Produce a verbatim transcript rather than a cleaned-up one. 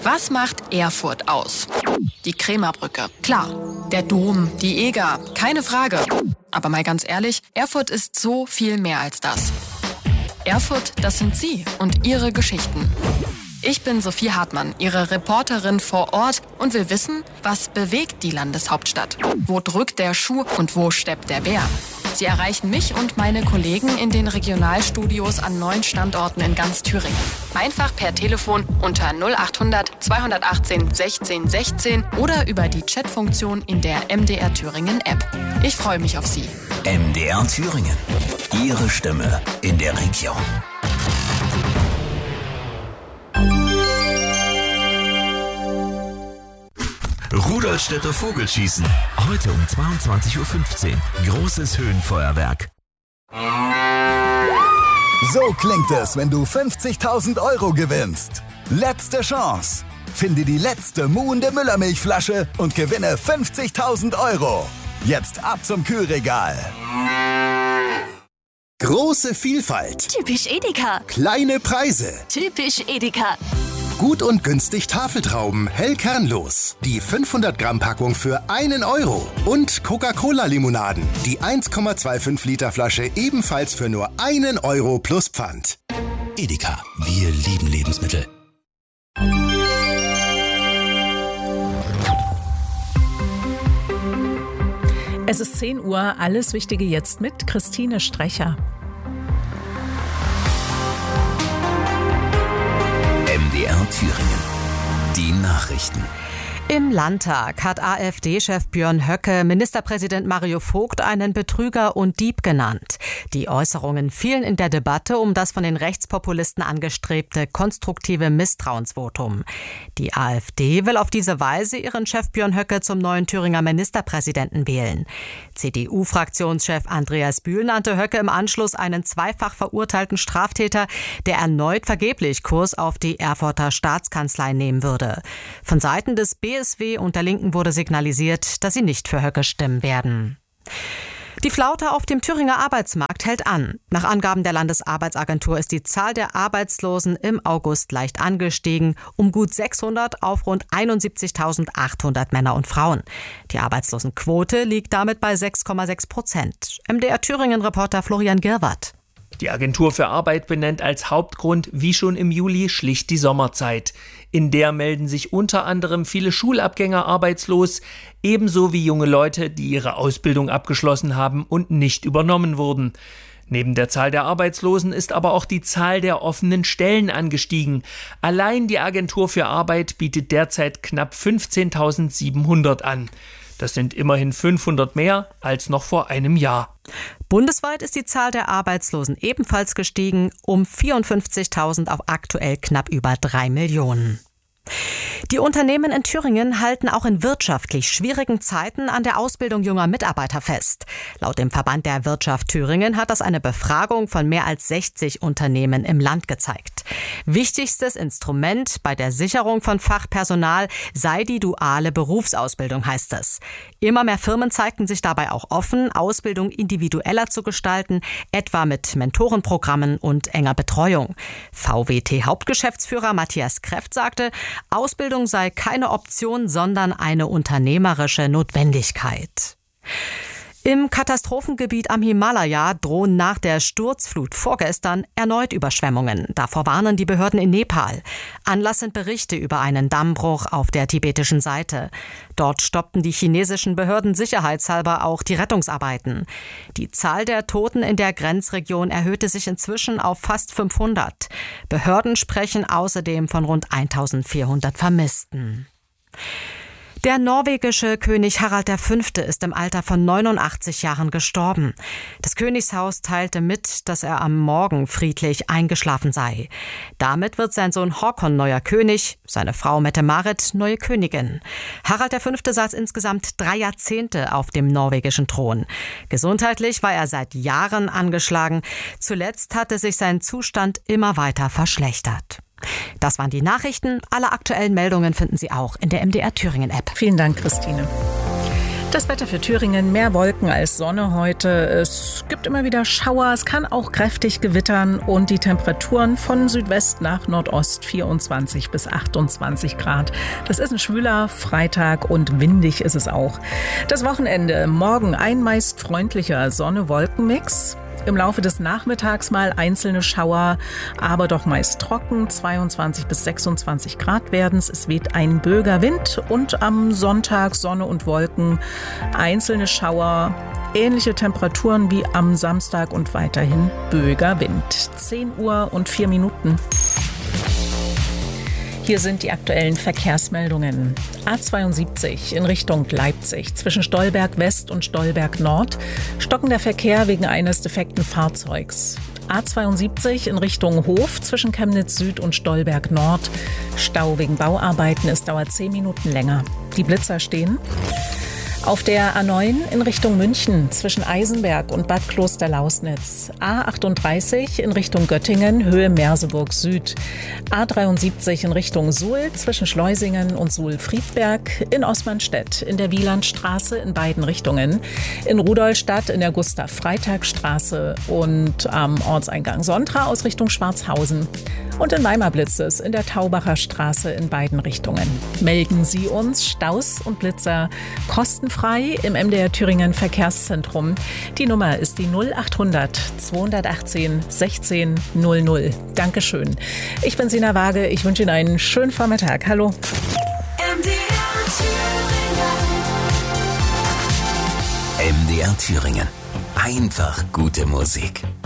Was macht Erfurt aus? Die Krämerbrücke, klar. Der Dom, die Eger, keine Frage. Aber mal ganz ehrlich, Erfurt ist so viel mehr als das. Erfurt, das sind Sie und Ihre Geschichten. Ich bin Sophie Hartmann, Ihre Reporterin vor Ort und will wissen, was bewegt die Landeshauptstadt? Wo drückt der Schuh und wo steppt der Bär? Sie erreichen mich und meine Kollegen in den Regionalstudios an neun Standorten in ganz Thüringen. Einfach per Telefon unter null achthundert zweihundertachtzehn sechzehn sechzehn oder über die Chatfunktion in der M D R Thüringen App. Ich freue mich auf Sie. M D R Thüringen. Ihre Stimme in der Region. Rudolstädter Vogelschießen. Heute um zweiundzwanzig Uhr fünfzehn. Großes Höhenfeuerwerk. So klingt es, wenn du fünfzigtausend Euro gewinnst. Letzte Chance. Finde die letzte muhende Müllermilchflasche und gewinne fünfzigtausend Euro. Jetzt ab zum Kühlregal. Große Vielfalt. Typisch Edeka. Kleine Preise. Typisch Edeka. Gut und günstig Tafeltrauben, hell kernlos. Die fünfhundert Gramm Packung für einen Euro. Und Coca-Cola-Limonaden. Die eins Komma fünfundzwanzig Liter Flasche ebenfalls für nur einen Euro plus Pfand. Edeka, wir lieben Lebensmittel. Es ist zehn Uhr, alles Wichtige jetzt mit Christine Strecher. M D R Thüringen. Die Nachrichten. Im Landtag hat AfD-Chef Björn Höcke Ministerpräsident Mario Vogt einen Betrüger und Dieb genannt. Die Äußerungen fielen in der Debatte um das von den Rechtspopulisten angestrebte konstruktive Misstrauensvotum. Die AfD will auf diese Weise ihren Chef Björn Höcke zum neuen Thüringer Ministerpräsidenten wählen. C D U-Fraktionschef Andreas Bühl nannte Höcke im Anschluss einen zweifach verurteilten Straftäter, der erneut vergeblich Kurs auf die Erfurter Staatskanzlei nehmen würde. Von Seiten des B S W und der Linken wurde signalisiert, dass sie nicht für Höcke stimmen werden. Die Flaute auf dem Thüringer Arbeitsmarkt hält an. Nach Angaben der Landesarbeitsagentur ist die Zahl der Arbeitslosen im August leicht angestiegen, um gut sechshundert auf rund einundsiebzigtausendachthundert Männer und Frauen. Die Arbeitslosenquote liegt damit bei sechs Komma sechs Prozent. M D R Thüringen-Reporter Florian Girwart. Die Agentur für Arbeit benennt als Hauptgrund, wie schon im Juli, schlicht die Sommerzeit. In der melden sich unter anderem viele Schulabgänger arbeitslos, ebenso wie junge Leute, die ihre Ausbildung abgeschlossen haben und nicht übernommen wurden. Neben der Zahl der Arbeitslosen ist aber auch die Zahl der offenen Stellen angestiegen. Allein die Agentur für Arbeit bietet derzeit knapp fünfzehntausendsiebenhundert an. Das sind immerhin fünfhundert mehr als noch vor einem Jahr. Bundesweit ist die Zahl der Arbeitslosen ebenfalls gestiegen, um vierundfünfzigtausend auf aktuell knapp über drei Millionen. Die Unternehmen in Thüringen halten auch in wirtschaftlich schwierigen Zeiten an der Ausbildung junger Mitarbeiter fest. Laut dem Verband der Wirtschaft Thüringen hat das eine Befragung von mehr als sechzig Unternehmen im Land gezeigt. Wichtigstes Instrument bei der Sicherung von Fachpersonal sei die duale Berufsausbildung, heißt es. Immer mehr Firmen zeigten sich dabei auch offen, Ausbildung individueller zu gestalten, etwa mit Mentorenprogrammen und enger Betreuung. V W T-Hauptgeschäftsführer Matthias Kreft sagte, Ausbildung sei keine Option, sondern eine unternehmerische Notwendigkeit. Im Katastrophengebiet am Himalaya drohen nach der Sturzflut vorgestern erneut Überschwemmungen. Davor warnen die Behörden in Nepal. Anlass sind Berichte über einen Dammbruch auf der tibetischen Seite. Dort stoppten die chinesischen Behörden sicherheitshalber auch die Rettungsarbeiten. Die Zahl der Toten in der Grenzregion erhöhte sich inzwischen auf fast fünfhundert. Behörden sprechen außerdem von rund eintausendvierhundert Vermissten. Der norwegische König Harald der Fünfte ist im Alter von neunundachtzig Jahren gestorben. Das Königshaus teilte mit, dass er am Morgen friedlich eingeschlafen sei. Damit wird sein Sohn Håkon neuer König, seine Frau Mette-Marit neue Königin. Harald der Fünfte saß insgesamt drei Jahrzehnte auf dem norwegischen Thron. Gesundheitlich war er seit Jahren angeschlagen. Zuletzt hatte sich sein Zustand immer weiter verschlechtert. Das waren die Nachrichten. Alle aktuellen Meldungen finden Sie auch in der M D R Thüringen App. Vielen Dank, Christine. Das Wetter für Thüringen, mehr Wolken als Sonne heute. Es gibt immer wieder Schauer, es kann auch kräftig gewittern und die Temperaturen von Südwest nach Nordost vierundzwanzig bis achtundzwanzig Grad. Das ist ein schwüler Freitag und windig ist es auch. Das Wochenende, morgen ein meist freundlicher Sonne-Wolken-Mix. Im Laufe des Nachmittags mal einzelne Schauer, aber doch meist trocken. zweiundzwanzig bis sechsundzwanzig Grad werden's. Es weht ein böiger Wind und am Sonntag Sonne und Wolken, einzelne Schauer, ähnliche Temperaturen wie am Samstag und weiterhin böiger Wind. zehn Uhr und vier Minuten. Hier sind die aktuellen Verkehrsmeldungen. A zweiundsiebzig in Richtung Leipzig zwischen Stolberg West und Stolberg Nord. Stockender Verkehr wegen eines defekten Fahrzeugs. A zweiundsiebzig in Richtung Hof zwischen Chemnitz Süd und Stolberg Nord. Stau wegen Bauarbeiten, es dauert zehn Minuten länger. Die Blitzer stehen. Auf der A neun in Richtung München zwischen Eisenberg und Bad Klosterlausnitz. A achtunddreißig in Richtung Göttingen, Höhe Merseburg Süd. A dreiundsiebzig in Richtung Suhl zwischen Schleusingen und Suhl-Friedberg. In Osmanstedt in der Wielandstraße in beiden Richtungen. In Rudolstadt in der Gustav-Freitag-Straße und am Ortseingang Sontra aus Richtung Schwarzhausen. Und in Weimar blitzt es in der Taubacher Straße in beiden Richtungen. Melden Sie uns Staus und Blitzer kostenfrei im M D R Thüringen Verkehrszentrum. Die Nummer ist die null achthundert zweihundertachtzehn sechzehn null null. Dankeschön. Ich bin Sina Waage. Ich wünsche Ihnen einen schönen Vormittag. Hallo. M D R Thüringen. M D R Thüringen. Einfach gute Musik.